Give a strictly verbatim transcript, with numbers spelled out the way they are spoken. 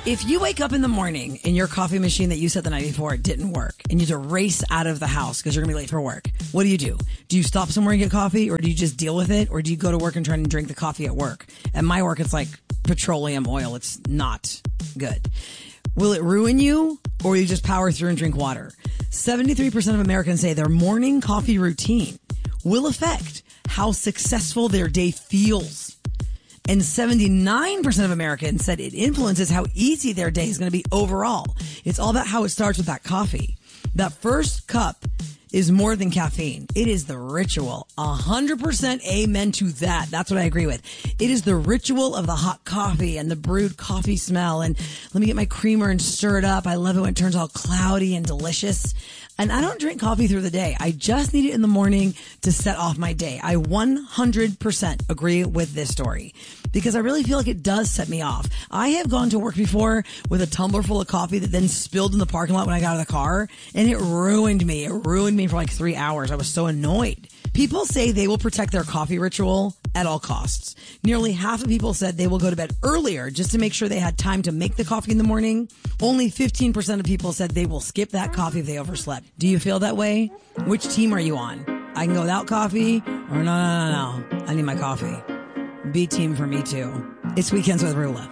If you wake up in the morning and your coffee machine that you set the night before didn't work and you have to race out of the house because you're going to be late for work, what do you do? Do you stop somewhere and get coffee, or do you just deal with it, or do you go to work and try and drink the coffee at work? At my work, it's like petroleum oil. It's not good. Will it ruin you, or will you just power through and drink water? seventy-three percent of Americans say their morning coffee routine will affect how successful their day feels. And seventy-nine percent of Americans said it influences how easy their day is going to be overall. It's all about how it starts with that coffee. That first cup is more than caffeine. It is the ritual. A hundred percent amen to that. That's what I agree with. It is the ritual of the hot coffee and the brewed coffee smell. And let me get my creamer and stir it up. I love it when it turns all cloudy and delicious. And I don't drink coffee through the day. I just need it in the morning to set off my day. I one hundred percent agree with this story because I really feel like it does set me off. I have gone to work before with a tumbler full of coffee that then spilled in the parking lot when I got out of the car, and it ruined me. It ruined me for like three hours. I was so annoyed. People say they will protect their coffee ritual at all costs. Nearly half of people said they will go to bed earlier just to make sure they had time to make the coffee in the morning. Only fifteen percent of people said they will skip that coffee if they overslept. Do you feel that way? Which team are you on? I can go without coffee, or no, no, no, no. I need my coffee. B team for me too. It's Weekends with Rula.